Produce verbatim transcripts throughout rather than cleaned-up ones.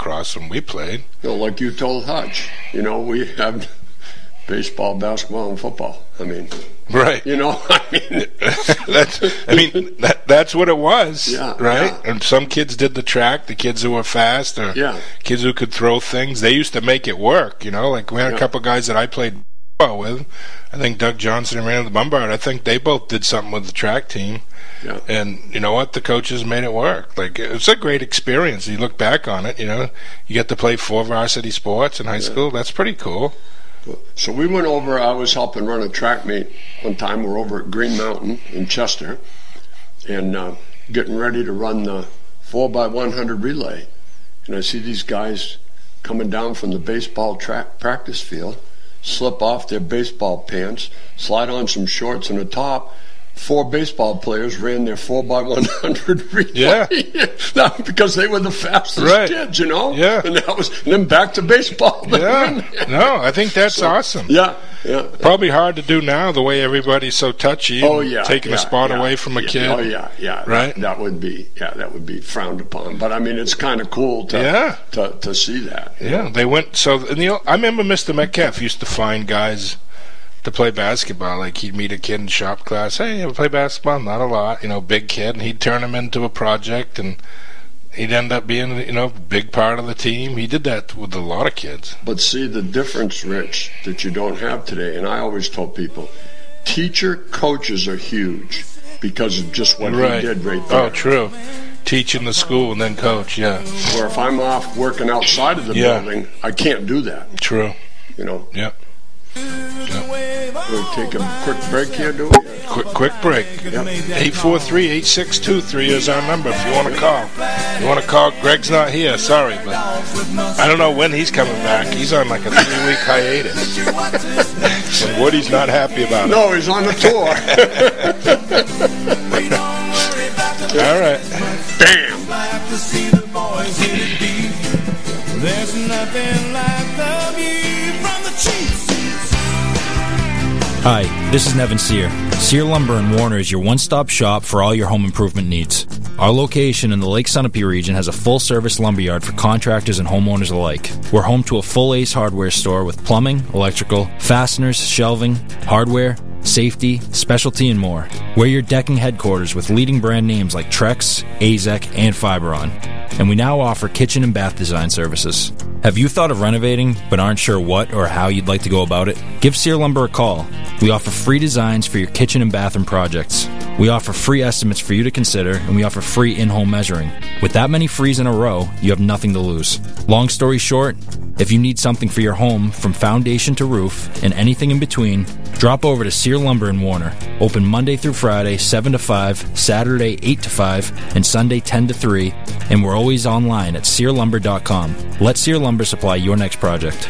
lacrosse when we played. You know, like you told Hutch, you know, we have baseball, basketball, and football. I mean, right? You know, I mean, that's I mean that that's what it was, yeah, right? Yeah. And some kids did the track, the kids who were fast, or yeah. kids who could throw things. They used to make it work, you know. Like we had yeah. a couple guys that I played with. I think Doug Johnson and Randall Bombard. I think they both did something with the track team. Yeah. And you know what? The coaches made it work. Like, it's a great experience. You look back on it, you know, you get to play four varsity sports in high yeah. school. That's pretty cool. So we went over, I was helping run a track meet one time. We're over at Green Mountain in Chester and uh, getting ready to run the four by one hundred relay. And I see these guys coming down from the baseball track practice field, slip off their baseball pants, slide on some shorts and a top. Four baseball players ran their four by one hundred relay. Yeah. Because they were the fastest right. kids, you know? Yeah. And that was, and then back to baseball. Yeah. No, I think that's so, awesome. Yeah. Yeah. Probably hard to do now, the way everybody's so touchy. Oh, yeah. Taking yeah, a spot yeah, away from a yeah, kid. Oh, yeah, yeah. Right? That, that would be, yeah, that would be frowned upon. But, I mean, it's kind of cool to, yeah. to to see that. Yeah. Know? They went, so, and, you know, I remember Mister Metcalf used to find guys to play basketball. Like, he'd meet a kid in shop class. Hey, you ever play basketball? Not a lot. You know, big kid. And he'd turn him into a project, and he'd end up being, you know, a big part of the team. He did that with a lot of kids. But see, the difference, Rich, that you don't have today, and I always told people, teacher coaches are huge because of just what right. he did right there. Oh, true. Teach in the school and then coach, yeah. Where if I'm off working outside of the yeah. building, I can't do that. True. You know? Yep. We'll take a quick break here, do we? Quick, quick break. Yep. eight four three, eight six two three is our number if you want to call. You want to call? Greg's not here, sorry, but I don't know when he's coming back. He's on like a three-week hiatus. And Woody's not happy about it. No, he's on the tour. All right. Bam. There's nothing like the view from the Chiefs. Hi, this is Nevin Sear. Sear Lumber in Warner is your one-stop shop for all your home improvement needs. Our location in the Lake Sunapee region has a full-service lumberyard for contractors and homeowners alike. We're home to a full Ace Hardware store with plumbing, electrical, fasteners, shelving, hardware, safety, specialty, and more. We're your decking headquarters with leading brand names like Trex, A Z E C, and Fiberon. And we now offer kitchen and bath design services. Have you thought of renovating but aren't sure what or how you'd like to go about it? Give Sear Lumber a call. We offer free designs for your kitchen and bathroom projects. We offer free estimates for you to consider, and we offer free in-home measuring. With that many frees in a row, you have nothing to lose. Long story short, if you need something for your home from foundation to roof and anything in between, drop over to Sear Lumber in Warner. Open Monday through Friday, seven to five, Saturday, eight to five, and Sunday, ten to three, and we're always online at sear lumber dot com. Let Sear Lumber supply your next project.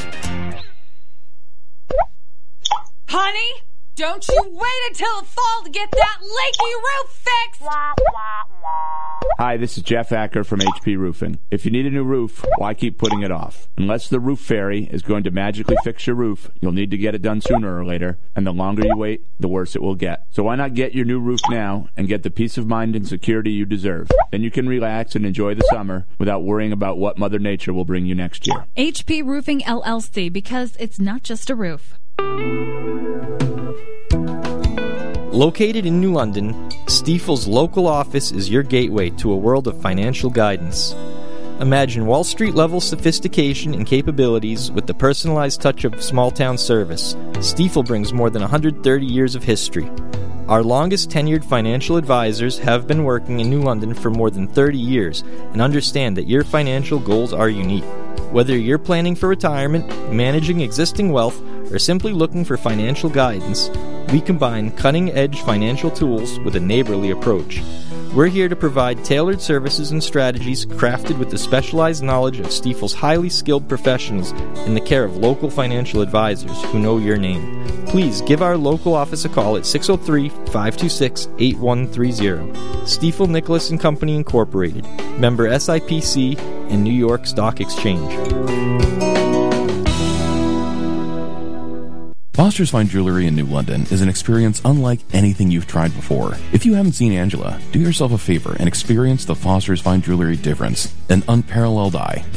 Honey, don't you wait until the fall to get that leaky roof fixed! Hi, this is Jeff Acker from H P Roofing. If you need a new roof, why keep putting it off? Unless the roof fairy is going to magically fix your roof, you'll need to get it done sooner or later, and the longer you wait, the worse it will get. So why not get your new roof now and get the peace of mind and security you deserve? Then you can relax and enjoy the summer without worrying about what Mother Nature will bring you next year. H P Roofing L L C, because it's not just a roof. Located in New London, Stifel's local office is your gateway to a world of financial guidance. Imagine Wall Street-level sophistication and capabilities with the personalized touch of small-town service. Stifel brings more than one hundred thirty years of history. Our longest tenured financial advisors have been working in New London for more than thirty years and understand that your financial goals are unique. Whether you're planning for retirement, managing existing wealth, or simply looking for financial guidance, we combine cutting-edge financial tools with a neighborly approach. We're here to provide tailored services and strategies crafted with the specialized knowledge of Stifel's highly skilled professionals in the care of local financial advisors who know your name. Please give our local office a call at six oh three, five two six, eight one three zero. Stiefel Nicholas and Company Incorporated, member S I P C and New York Stock Exchange. Foster's Fine Jewelry in New London is an experience unlike anything you've tried before. If you haven't seen Angela, do yourself a favor and experience the Foster's Fine Jewelry difference. An unparalleled eye,